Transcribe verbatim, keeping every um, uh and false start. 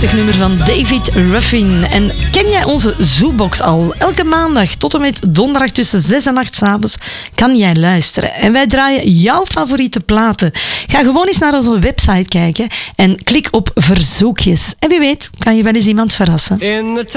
prachtig nummer van David Ruffin. En ken jij onze Zoobox al? Elke maandag tot en met donderdag tussen zes en acht 's avonds kan jij luisteren. En wij draaien jouw favoriete platen. Ga gewoon eens naar onze website kijken en klik op verzoekjes. En wie weet kan je wel eens iemand verrassen.